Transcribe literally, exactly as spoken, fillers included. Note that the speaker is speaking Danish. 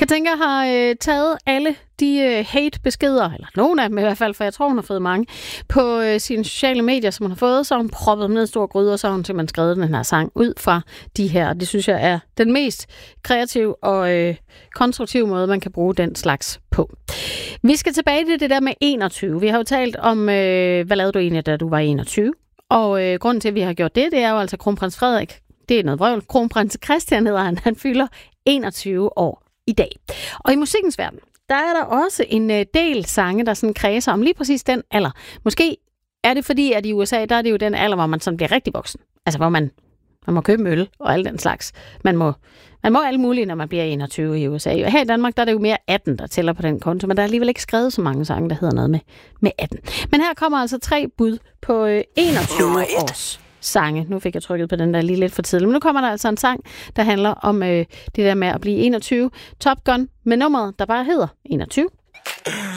Jeg tænker, jeg har øh, taget alle de øh, hate-beskeder, eller nogle af dem i hvert fald, for jeg tror, hun har fået mange, på øh, sine sociale medier, som hun har fået, så har hun proppet dem ned i stor gryde, og så har hun simpelthen skrevet den her sang ud fra de her. Det synes jeg er den mest kreative og øh, konstruktive måde, man kan bruge den slags på. Vi skal tilbage til det der med enogtyve. Vi har jo talt om, øh, hvad lavede du egentlig, da du var enogtyve? Og øh, grunden til, at vi har gjort det, det er jo altså kronprins Frederik. Det er noget vrøvl. Kronprins Christian hedder han. Han fylder enogtyve år i dag. Og i musikkens verden, der er der også en øh, del sange, der sådan kredser om lige præcis den alder. Måske er det fordi, at i U S A, der er det jo den alder, hvor man sådan bliver rigtig voksen. Altså, hvor man, man må købe øl og alt den slags. Man må, man må alt muligt, når man bliver enogtyve i U S A. Og her i Danmark, der er det jo mere atten, der tæller på den konto, men der er alligevel ikke skrevet så mange sange, der hedder noget med, med atten. Men her kommer altså tre bud på øh, enogtyve års sange. Nu fik jeg trykket på den der lige lidt for tidligt. Men nu kommer der altså en sang, der handler om øh, det der med at blive enogtyve. Top Gun med nummeret, der bare hedder enogtyve.